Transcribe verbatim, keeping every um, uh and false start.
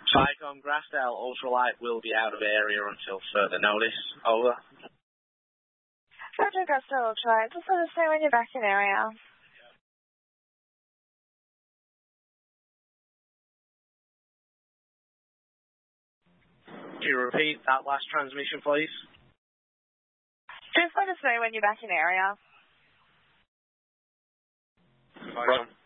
Cycom Grassdale, ultralight will be out of area until further notice. Over. Roger, Grassdale, ultralight. Just let us know when you're back in area. Can you repeat that last transmission, please? Just let us know when you're back in area. Cycom.